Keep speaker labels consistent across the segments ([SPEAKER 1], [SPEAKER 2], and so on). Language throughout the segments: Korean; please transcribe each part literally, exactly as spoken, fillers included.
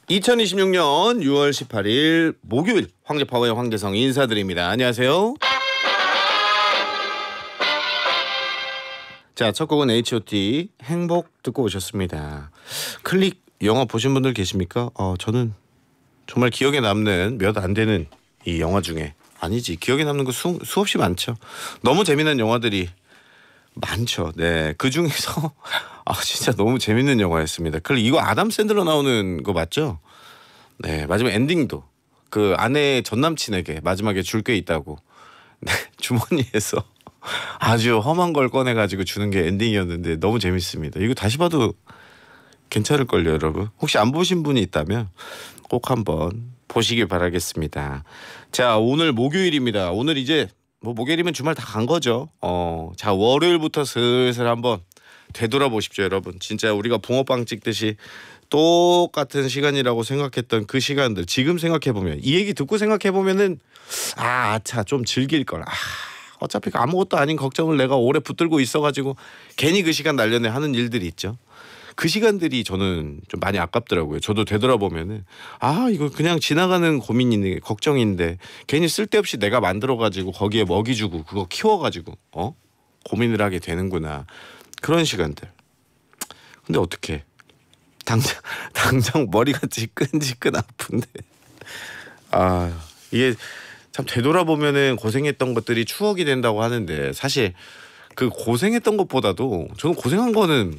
[SPEAKER 1] 이천이십육 년 유월 십팔일 목요일 황제파워의 황재성 인사드립니다. 안녕하세요. 자, 첫 곡은 에이치 오 티 행복 듣고 오셨습니다. 클릭 영화 보신 분들 계십니까? 어, 저는 정말 기억에 남는 몇 안 되는 이 영화 중에 아니지 기억에 남는 거 수, 수없이 많죠. 너무 재미난 영화들이 많죠. 네, 그 중에서 아 진짜 너무 재밌는 영화였습니다. 클릭 이거 아담 샌들러 나오는 거 맞죠? 네, 마지막 엔딩도 그 아내 전 남친에게 마지막에 줄 게 있다고 네, 주머니에서 아주 험한 걸 꺼내가지고 주는 게 엔딩이었는데 너무 재밌습니다. 이거 다시 봐도 괜찮을걸요, 여러분. 혹시 안 보신 분이 있다면 꼭 한번 보시길 바라겠습니다. 자, 오늘 목요일입니다. 오늘 이제 뭐 목요일이면 주말 다 간 거죠. 어, 자, 월요일부터 슬슬 한번 되돌아보십시오, 여러분. 진짜 우리가 붕어빵 찍듯이 똑같은 시간이라고 생각했던 그 시간들 지금 생각해보면 이 얘기 듣고 생각해보면은 아, 아차 좀 즐길걸. 아, 어차피 아무것도 아닌 걱정을 내가 오래 붙들고 있어가지고 괜히 그 시간 날려내 하는 일들이 있죠. 그 시간들이 저는 좀 많이 아깝더라고요. 저도 되돌아보면은 아 이거 그냥 지나가는 고민인데 걱정인데 괜히 쓸데없이 내가 만들어가지고 거기에 먹이 주고 그거 키워가지고 어 고민을 하게 되는구나. 그런 시간들. 근데 어떡해. 당장 당장 머리가 지끈지끈 아픈데 아 이게 참 되돌아보면은 고생했던 것들이 추억이 된다고 하는데 사실 그 고생했던 것보다도 저는 고생한 거는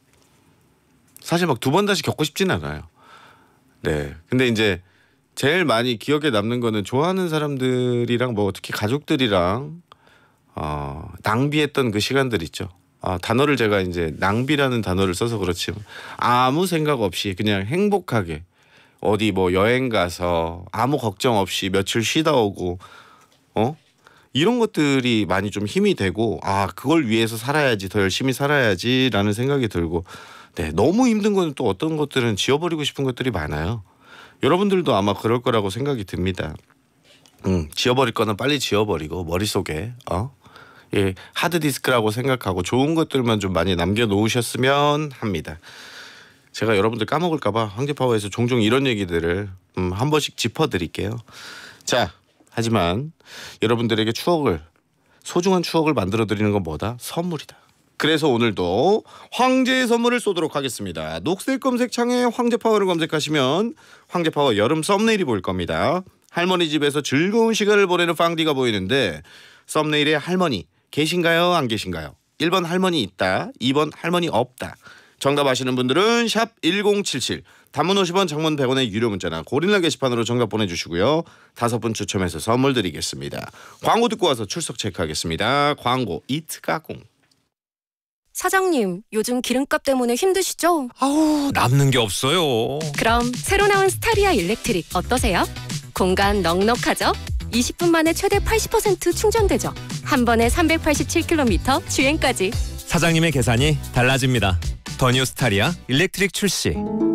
[SPEAKER 1] 사실 막 두 번 다시 겪고 싶진 않아요. 네. 근데 이제 제일 많이 기억에 남는 거는 좋아하는 사람들이랑 뭐 특히 가족들이랑 어, 낭비했던 그 시간들 있죠. 아, 단어를 제가 이제 낭비라는 단어를 써서 그렇지만 아무 생각 없이 그냥 행복하게 어디 뭐 여행 가서 아무 걱정 없이 며칠 쉬다 오고 어 이런 것들이 많이 좀 힘이 되고 아 그걸 위해서 살아야지 더 열심히 살아야지라는 생각이 들고 네 너무 힘든 거는 또 어떤 것들은 지워버리고 싶은 것들이 많아요. 여러분들도 아마 그럴 거라고 생각이 듭니다. 음 지워버릴 거는 빨리 지워버리고 머릿속에 어 예, 하드디스크라고 생각하고 좋은 것들만 좀 많이 남겨놓으셨으면 합니다. 제가 여러분들 까먹을까봐 황제파워에서 종종 이런 얘기들을 음, 한 번씩 짚어드릴게요. 자, 하지만 여러분들에게 추억을 소중한 추억을 만들어드리는 건 뭐다? 선물이다. 그래서 오늘도 황제의 선물을 쏘도록 하겠습니다. 녹색 검색창에 황제파워를 검색하시면 황제파워 여름 썸네일이 보일 겁니다. 할머니 집에서 즐거운 시간을 보내는 빵디가 보이는데 썸네일에 할머니 계신가요? 안 계신가요? 일 번 할머니 있다. 이 번 할머니 없다. 정답 아시는 분들은 샵 일공칠칠 단문 오십 원 장문 백 원의 유료 문자나 고릴라 게시판으로 정답 보내주시고요. 다섯 분 추첨해서 선물 드리겠습니다. 광고 듣고 와서 출석 체크하겠습니다. 광고 이트 가공.
[SPEAKER 2] 사장님, 요즘 기름값 때문에 힘드시죠?
[SPEAKER 3] 아우 남는 게 없어요.
[SPEAKER 2] 그럼 새로 나온 스타리아 일렉트릭 어떠세요? 공간 넉넉하죠? 이십 분 만에 최대 팔십 퍼센트 충전되죠. 한 번에 삼백팔십칠 킬로미터 주행까지.
[SPEAKER 3] 사장님의 계산이 달라집니다. 더 뉴 스타리아 일렉트릭 출시.